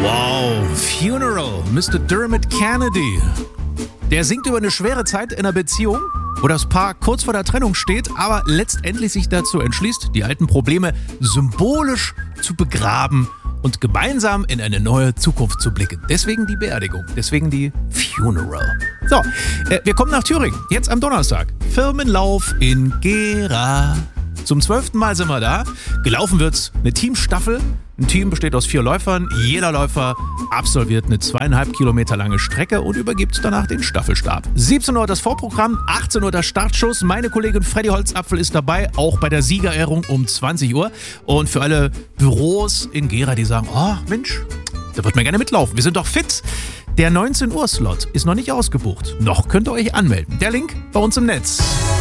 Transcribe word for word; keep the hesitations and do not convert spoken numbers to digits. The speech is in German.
Wow, Funeral, Mister Dermot Kennedy. Der singt über eine schwere Zeit in einer Beziehung, wo das Paar kurz vor der Trennung steht, aber letztendlich sich dazu entschließt, die alten Probleme symbolisch zu begraben und gemeinsam in eine neue Zukunft zu blicken. Deswegen die Beerdigung, deswegen die Funeral. So, äh, wir kommen nach Thüringen, jetzt am Donnerstag. Firmenlauf in Gera. Zum zwölften Mal sind wir da. Gelaufen wird's eine Teamstaffel. Ein Team besteht aus vier Läufern. Jeder Läufer absolviert eine zweieinhalb Kilometer lange Strecke und übergibt danach den Staffelstab. siebzehn Uhr das Vorprogramm, achtzehn Uhr der Startschuss. Meine Kollegin Freddy Holzapfel ist dabei, auch bei der Siegerehrung um zwanzig Uhr. Und für alle Büros in Gera, die sagen, oh Mensch, da wird man gerne mitlaufen. Wir sind doch fit. Der neunzehn Uhr Slot ist noch nicht ausgebucht. Noch könnt ihr euch anmelden. Der Link bei uns im Netz.